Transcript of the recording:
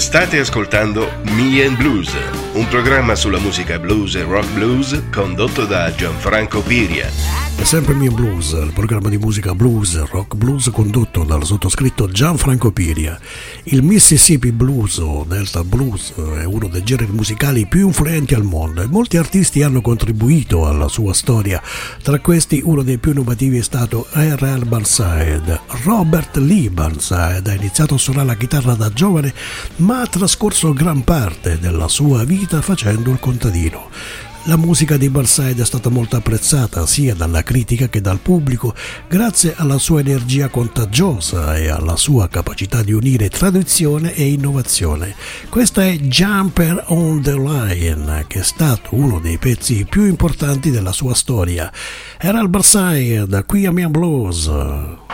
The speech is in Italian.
State ascoltando Me and Blues, un programma sulla musica blues e rock blues condotto da Gianfranco Piria. È sempre Me and Blues, il programma di musica blues e rock blues condotto dal sottoscritto Gianfranco Piria. Il Mississippi Blues o Delta Blues è uno dei generi musicali più influenti al mondo e molti artisti hanno contribuito alla sua storia. Tra questi uno dei più innovativi è stato R.L. Burnside. Robert Lee Burnside ha iniziato a suonare la chitarra da giovane, ma ha trascorso gran parte della sua vita facendo il contadino. La musica di Burnside è stata molto apprezzata sia dalla critica che dal pubblico grazie alla sua energia contagiosa e alla sua capacità di unire tradizione e innovazione. Questa è Jumper on the Line, che è stato uno dei pezzi più importanti della sua storia. Era il Burnside, qui a Me and Blues.